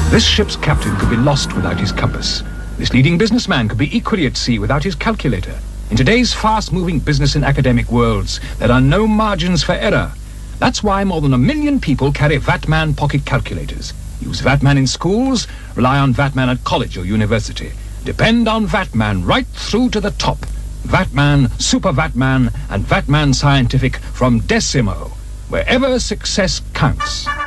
This ship's captain could be lost without his compass. This leading businessman could be equally at sea without his calculator. In today's fast-moving business and academic worlds, there are no margins for error. That's why more than 1 million people carry Vatman pocket calculators. Use Vatman in schools, rely on Vatman at college or university. Depend on Vatman right through to the top. Vatman, Super Vatman, and Vatman Scientific from Decimo, wherever success counts.